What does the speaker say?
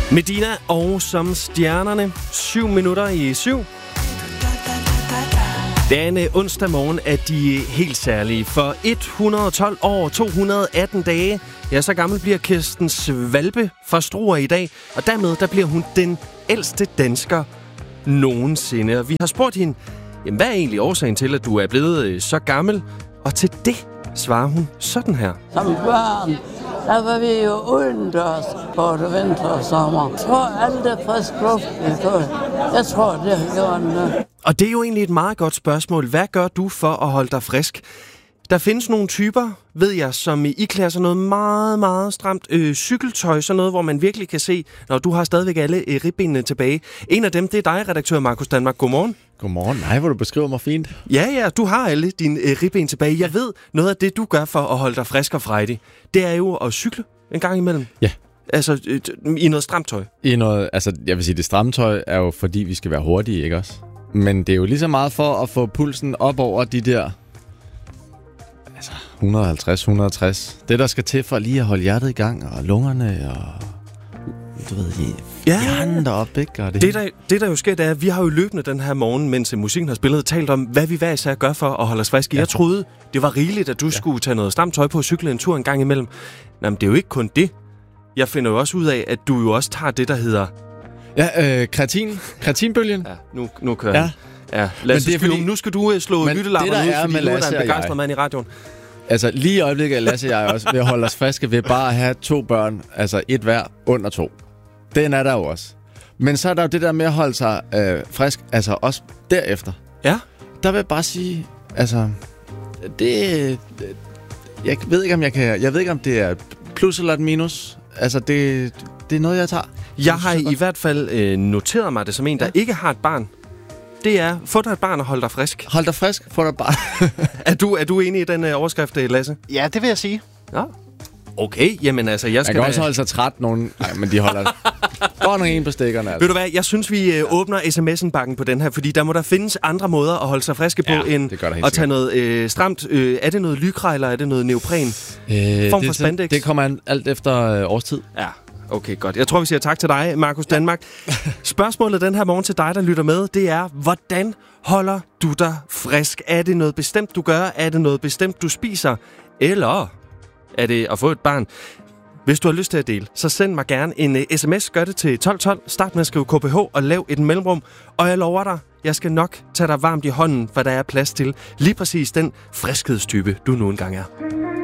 Medina og Som Stjernerne. 7 minutter i 7. Det er en onsdag morgen af de helt særlige. For 112 år, 218 dage, ja, så gammel bliver Kirsten Svalbe fra Struer i dag. Og dermed, der bliver hun den ældste dansker nogensinde. Og vi har spurgt hende, jamen, hvad er egentlig årsagen til, at du er blevet så gammel? Og til det svarer hun sådan her. Som børn, der var vi jo udendørs både vinter og sommer. Jeg tror, alt det frisk luft, jeg tror, det har gjort noget. Og det er jo egentlig et meget godt spørgsmål. Hvad gør du for at holde dig frisk? Der findes nogle typer, ved jeg, som iklæder sig noget meget, meget stramt cykeltøj. Sådan noget, hvor man virkelig kan se, når du har stadigvæk alle ribbenene tilbage. En af dem, det er dig, redaktør Markus Danmark. Godmorgen. Godmorgen. Nej, hvor du beskriver mig fint. Ja, du har alle dine ribben tilbage. Jeg ved, noget af det, du gør for at holde dig frisk og frejdig, det er jo at cykle en gang imellem. Ja. Altså, i noget stramt tøj. Jeg vil sige, det stramme tøj er jo, fordi vi skal være hurtige, ikke også? Men det er jo lige så meget for at få pulsen op over de der 150-160. Det, der skal til for lige at holde hjertet i gang, og lungerne, og du ved, hjernen deroppe, ikke? Og det, der jo sker, det er, at vi har jo løbende den her morgen, mens musikken har spillet, talt om, hvad vi hver især gør for at holde os friske. Ja. Jeg troede, det var rigeligt, at du skulle tage noget stramt tøj på og cykle en tur en gang imellem. Jamen, det er jo ikke kun det. Jeg finder jo også ud af, at du jo også tager det, der hedder... Ja, kreatinbølgen. Ja, nu kører jeg. Ja, Lasse, nu skal du slå lyttelapperne ud, fordi nu er der en begejstret mand i radioen. Altså, lige i øjeblikket er Lasse og jeg også ved at holde os friske ved bare at have 2 børn, altså et hver under 2. Den er der jo også. Men så er der jo det der med at holde sig frisk, altså også derefter. Ja. Der vil jeg bare sige, altså, jeg ved ikke, om det er plus eller et minus. Altså, det er noget, jeg tager. Jeg har i hvert fald noteret mig det som en, der ikke har et barn. Det er, få dig et barn og hold dig frisk. Hold dig frisk, få dig et barn. Er du enig i den overskrift, Lasse? Ja, det vil jeg sige. Ja. Okay, jamen altså, jeg skal... Man kan også holde sig træt, nogen... Nej, men de holder godt nok en på stikkerne. Altså. Ved du hvad, jeg synes, vi åbner sms'en-bakken på den her, fordi der må der findes andre måder at holde sig friske på, end at tage noget stramt. Er det noget lykra, eller er det noget neopren? Form for spandex? Det kommer alt efter årstid. Ja. Okay, godt. Jeg tror, vi siger tak til dig, Markus Danmark. Spørgsmålet den her morgen til dig, der lytter med, det er, hvordan holder du dig frisk? Er det noget bestemt, du gør? Er det noget bestemt, du spiser? Eller er det at få et barn? Hvis du har lyst til at dele, så send mig gerne en sms. Gør det til 1212. Start med at skrive KPH og lav et mellemrum. Og jeg lover dig, jeg skal nok tage dig varmt i hånden, for der er plads til lige præcis den friskhedstype, du nu engang er.